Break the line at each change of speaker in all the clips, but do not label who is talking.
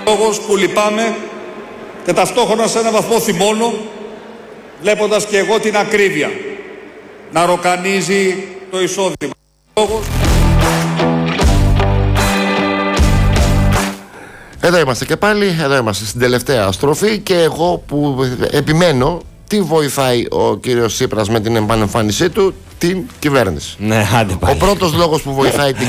Λόγος που λυπάμαι και ταυτόχρονα σε έναν βαθμό θυμώνω, βλέποντας και εγώ την ακρίβεια να ροκανίζει το εισόδημα.
Εδώ είμαστε και πάλι, εδώ είμαστε στην τελευταία στροφή και εγώ που επιμένω, τι βοηθάει ο κύριος Τσίπρας με την επανεμφάνισή του? Την κυβέρνηση.
Ναι, άντε πάλι.
Ο πρώτος λόγος που βοηθάει την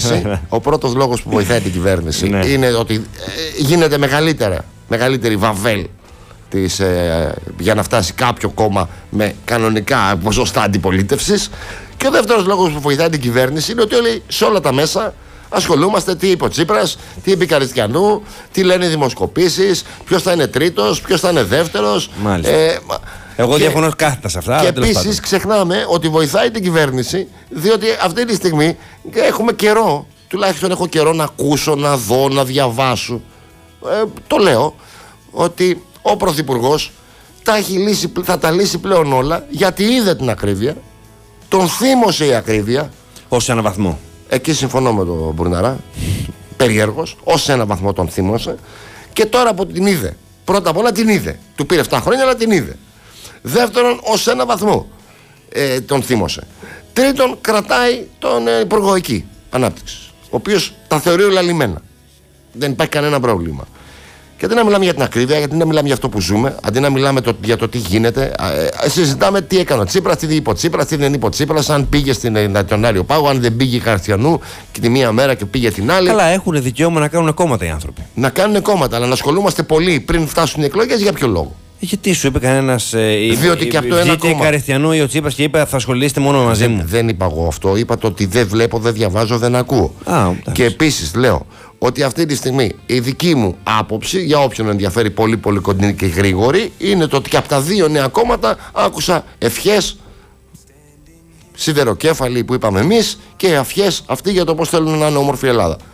κυβέρνηση,
ναι,
είναι ότι γίνεται μεγαλύτερη βαβέλ για να φτάσει κάποιο κόμμα με κανονικά ποσοστά αντιπολίτευσης. Και ο δεύτερος λόγος που βοηθάει την κυβέρνηση είναι ότι όλοι σε όλα τα μέσα ασχολούμαστε τι είπε ο Τσίπρας, τι είπε η Καριστιανού, τι λένε οι δημοσκοπήσεις, ποιος θα είναι τρίτος, ποιος θα είναι δεύτερος.
Εγώ διαφωνώ κάθετα σε αυτά.
Και επίσης ξεχνάμε ότι βοηθάει την κυβέρνηση, διότι αυτή τη στιγμή έχουμε καιρό, τουλάχιστον έχω καιρό να ακούσω, να δω, να διαβάσω. Το λέω ότι ο Πρωθυπουργός θα τα λύσει πλέον όλα, γιατί είδε την ακρίβεια, τον θύμωσε η ακρίβεια.
Ως έναν βαθμό.
Εκεί συμφωνώ με τον Μπουρναρά. Περίεργος, ως έναν βαθμό τον θύμωσε. Και τώρα που την είδε, πρώτα απ' όλα την είδε. Του πήρε 7 χρόνια, αλλά την είδε. Δεύτερον, ως έναν βαθμό τον θύμωσε. Τρίτον, κρατάει τον Υπουργό εκεί Ανάπτυξης, ο οποίος τα θεωρεί όλα λυμμένα. Δεν υπάρχει κανένα πρόβλημα. Και αντί να μιλάμε για την ακρίβεια, γιατί να μιλάμε για αυτό που ζούμε, αντί να μιλάμε για το τι γίνεται, συζητάμε τι έκανε ο Τσίπρας, τι είπε ο Τσίπρας, τι δεν είπε ο Τσίπρας, αν πήγε στον Άριο Πάγο, αν δεν πήγε η Καριστιανού και τη μία μέρα και πήγε την άλλη.
Καλά, έχουν δικαίωμα να κάνουν κόμματα οι άνθρωποι.
Να κάνουν κόμματα, αλλά να ασχολούμαστε πολύ πριν φτάσουν οι εκλογές, για ποιο λόγο?
Γιατί σου είπε κανένας?
Διότι και από το ένα κόμμα.
Η Καριστιανού ή ο Τσίπρας και είπε θα ασχολείστε μόνο μαζί μου.
Δεν είπα εγώ αυτό. Είπα το ότι δεν βλέπω, δεν διαβάζω, δεν ακούω. Και επίσης λέω ότι αυτή τη στιγμή η δική μου άποψη, για όποιον ενδιαφέρει πολύ πολύ κοντινή και γρήγορη, είναι το ότι και από τα δύο νέα κόμματα άκουσα ευχές σιδεροκέφαλοι που είπαμε εμείς και ευχές αυτοί για το πώς θέλουν να είναι όμορφη Ελλάδα.